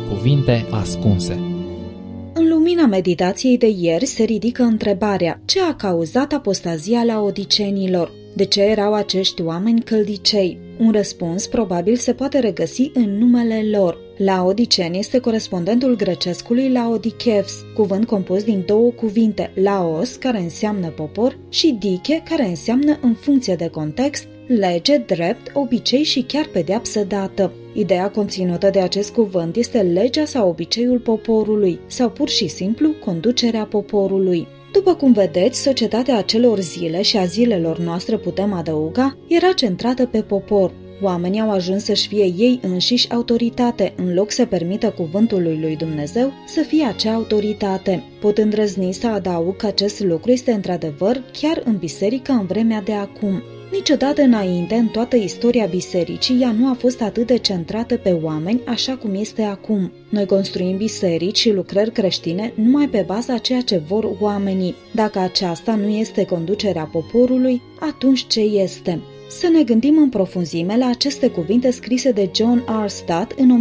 Cuvinte ascunse. În lumina meditației de ieri se ridică întrebarea: ce a cauzat apostazia laodicenilor? De ce erau acești oameni căldicei? Un răspuns probabil se poate regăsi în numele lor. Laodicen este corespondentul grecescului Laodichevs, cuvânt compus din două cuvinte, laos, care înseamnă popor, și dike, care înseamnă, în funcție de context, lege, drept, obicei și chiar pedeapsă dată. Ideea conținută de acest cuvânt este legea sau obiceiul poporului, sau pur și simplu conducerea poporului. După cum vedeți, societatea acelor zile și a zilelor noastre, putem adăuga, era centrată pe popor. Oamenii au ajuns să-și fie ei înșiși autoritate, în loc să permită cuvântului lui Dumnezeu să fie acea autoritate. Pot îndrăzni să adaug că acest lucru este într-adevăr chiar în biserică în vremea de acum. Niciodată înainte, în toată istoria bisericii, ea nu a fost atât de centrată pe oameni așa cum este acum. Noi construim biserici și lucrări creștine numai pe baza ceea ce vor oamenii. Dacă aceasta nu este conducerea poporului, atunci ce este? Să ne gândim în profunzime la aceste cuvinte scrise de John R. Stott în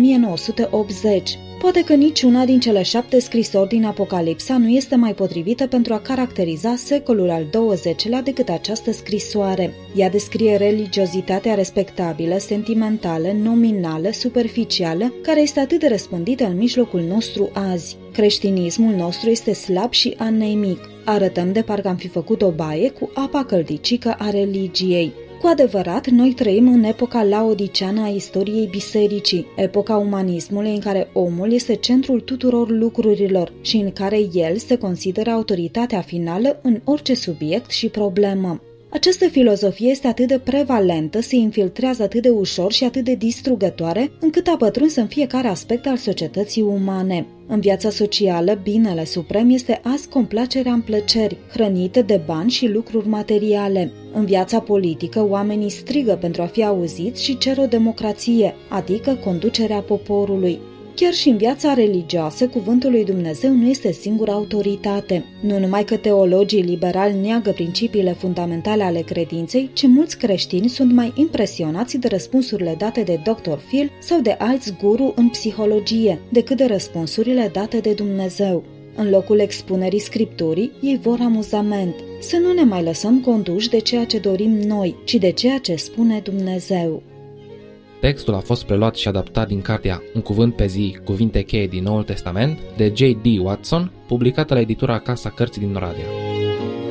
1980. Poate că niciuna din cele 7 scrisori din Apocalipsa nu este mai potrivită pentru a caracteriza secolul al XX-lea decât această scrisoare. Ea descrie religiozitatea respectabilă, sentimentală, nominală, superficială, care este atât de răspândită în mijlocul nostru azi. Creștinismul nostru este slab și anemic. Arătăm de parcă am fi făcut o baie cu apa căldicică a religiei. Cu adevărat, noi trăim în epoca laodiceană a istoriei bisericii, epoca umanismului în care omul este centrul tuturor lucrurilor și în care el se consideră autoritatea finală în orice subiect și problemă. Această filozofie este atât de prevalentă, se infiltrează atât de ușor și atât de distrugătoare, încât a pătruns în fiecare aspect al societății umane. În viața socială, binele suprem este azi complacerea în plăceri, hrănite de bani și lucruri materiale. În viața politică, oamenii strigă pentru a fi auziți și cer o democrație, adică conducerea poporului. Chiar și în viața religioasă, cuvântul lui Dumnezeu nu este singura autoritate. Nu numai că teologii liberali neagă principiile fundamentale ale credinței, ci mulți creștini sunt mai impresionați de răspunsurile date de Dr. Phil sau de alți guru în psihologie, decât de răspunsurile date de Dumnezeu. În locul expunerii Scripturii, ei vor amuzament. Să nu ne mai lăsăm conduși de ceea ce dorim noi, ci de ceea ce spune Dumnezeu. Textul a fost preluat și adaptat din cartea Un cuvânt pe zi, cuvinte cheie din Noul Testament, de J.D. Watson, publicată la editura Casa Cărții din Oradea.